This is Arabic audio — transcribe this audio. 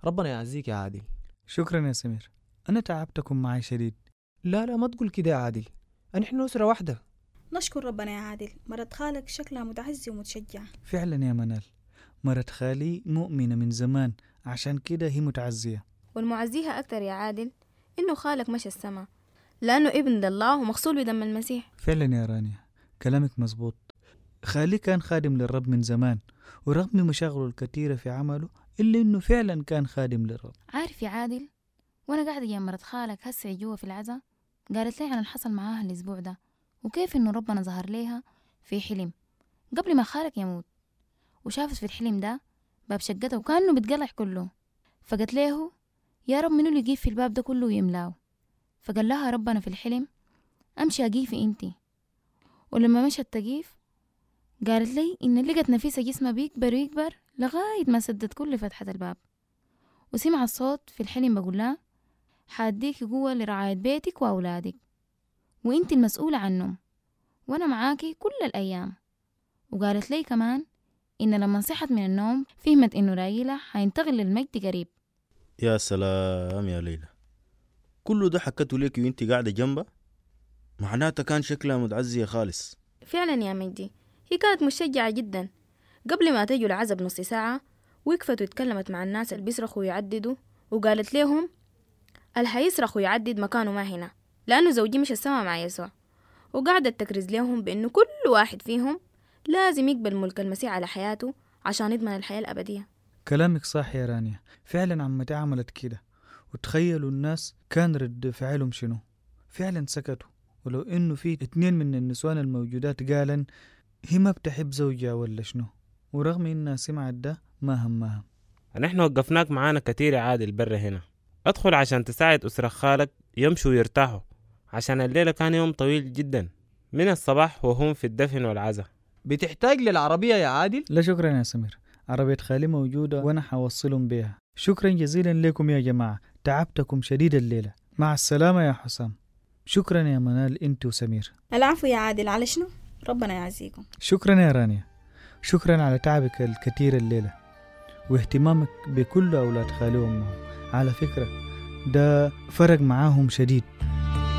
ربنا يعزيك يا عادل. شكرا يا سمير، أنا تعبتكم معي شديد. لا ما تقول كده يا عادل، نحن أسرة واحدة. نشكر ربنا يا عادل، مرت خالك شكلها متعزي ومتشجعة. فعلا يا منال، مرت خالي مؤمنة من زمان، عشان كده هي متعزية. والمعزيها أكتر يا عادل إنه خالك مشى السما، لأنه ابن لله ومغسول بدم المسيح. فعلا يا رانيا، كلامك مزبوط. خالي كان خادم للرب من زمان، ورغم مشاغله الكثيرة في عمله إلا إنه فعلا كان خادم للرب. عارف يا عادل، وأنا قاعدة جنب مرت خالك هسه جوا في العزا، قالت لي عن اللي حصل معاها الأسبوع ده، وكيف إنه ربنا ظهر ليها في حلم قبل ما خالك يموت، وشافت في الحلم ده باب شقته وكأنه بتقلع كله، فقالت له يا رب منو اللي يجيب في الباب ده كله ويملاه؟ فقال لها ربنا في الحلم أمشي أجيفي أنتي. ولما مشت تجيف قالت لي إن لقت نفيسة جسمها بيكبر ويكبر لغاية ما سدت كل فتحة الباب، وسمع الصوت في الحلم بقول لها حاديك قوة لرعاية بيتك وأولادك، وإنتي المسؤولة عنهم، وأنا معاكي كل الأيام. وقالت لي كمان إن لما صحت من النوم فهمت إنه رايلة هينتقل للمجد قريب. يا سلام يا ليلى، كله ده حكته ليك وانت قاعدة جنبها؟ معناتها كان شكلها متعزية خالص. فعلا يا مجدي، هي كانت مشجعة جدا. قبل ما تجوا العزا بنص ساعة وقفت واتكلمت مع الناس اللي بيصرخوا ويعددوا، وقالت لهم اللي هيصرخ ويعدد مكانه ما هنا، لأنه زوجي مش السما مع يسوع. وقعدت تكرز لهم بأنه كل واحد فيهم لازم يقبل ملك المسيح على حياته عشان يضمن الحياة الأبدية. كلامك صح يا رانيا، فعلا عمتي عملت كده. وتخيلوا الناس كان رد فعلهم شنو؟ فعلا سكتوا، ولو إنه في 2 من النسوان الموجودات قالن هي ما بتحب زوجها ولا شنو، ورغم إنها سمعت ده ما همها. نحن وقفناك معانا كتير يا عادل برا هنا، أدخل عشان تساعد أسرة خالك يمشوا ويرتاحوا، عشان الليلة كان يوم طويل جدا من الصباح وهم في الدفن والعزا. بتحتاج للعربية يا عادل؟ لا شكرا يا سمير، عربية خالي موجودة وأنا حوصلهم بيها. شكرا جزيلا لكم يا جماعة، تعبتكم شديد الليلة. مع السلامة يا حسام. شكرا يا منال انت وسمير. العفو يا عادل، على شنو؟ ربنا يعزيكم. شكرا يا رانيا، شكرا على تعبك الكثير الليلة واهتمامك بكل أولاد خالي وأمهم. على فكرة ده فرق معاهم شديد.